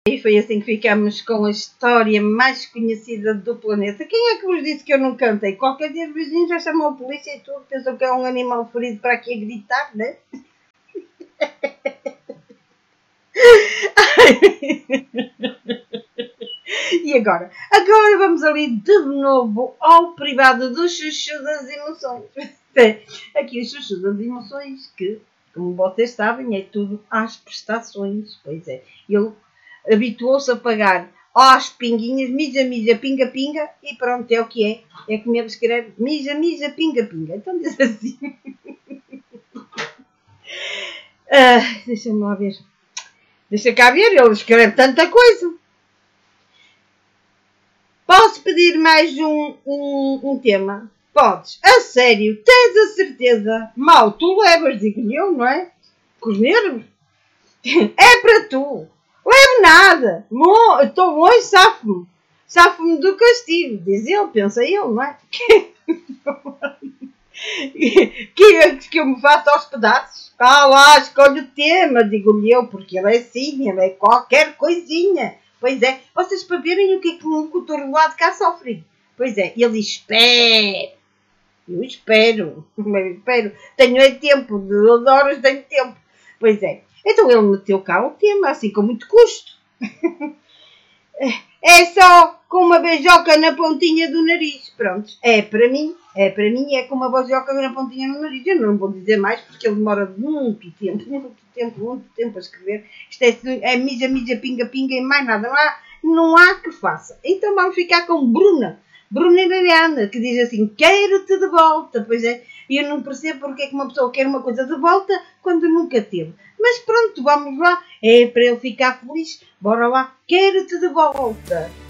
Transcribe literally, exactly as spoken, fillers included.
E foi assim que ficamos com a história mais conhecida do planeta. Quem é que vos disse que eu não cantei? Qualquer dia os vizinhos já chamam a polícia e tudo. Pensam que é um animal ferido para aqui a gritar, né? E agora? Agora vamos ali de novo ao privado do chuchu das emoções. Aqui o chuchu das emoções, que, como vocês sabem, é tudo às prestações. Pois é. Ele habituou-se a pagar às pinguinhas, mija, mija, pinga, pinga, e pronto, é o que é. É como ele escreve, mija, mija, pinga, pinga. Então diz assim. ah, Deixa-me lá ver. Deixa cá ver, ele escreve tanta coisa. Posso pedir mais um, um, um tema? Podes. A sério, tens a certeza? Mal, tu levas, digo-lhe eu, não é? Com os nervos. É para tu. Levo nada. Estou longe, safo-me. Safo-me do castigo. Diz ele, pensa ele, não é? Que, que eu me faço aos pedaços. Ah lá, escolhe o tema, digo-lhe eu, porque ele é assim, ele é qualquer coisinha. Pois é, vocês para verem o que é que um locutor do lado de cá sofre. Pois é, ele espera. Eu espero. Eu espero. Tenho é tempo, de horas tenho tempo. Pois é. Então ele meteu cá o tema, assim com muito custo. É só com uma beijoca na pontinha do nariz. Pronto, é para mim. É para mim, é com uma beijoca na pontinha do nariz. Eu não vou dizer mais porque ele demora muito tempo, muito tempo, muito tempo a escrever. Isto é, é mija, mija, pinga, pinga e mais nada. Não há, não há que faça. Então vamos ficar com Bruna. Bruna Ariana, que diz assim, quero-te de volta. Pois é, e eu não percebo porque é que uma pessoa quer uma coisa de volta quando nunca teve. Mas pronto, vamos lá. É para ele ficar feliz. Bora lá, quero-te de volta.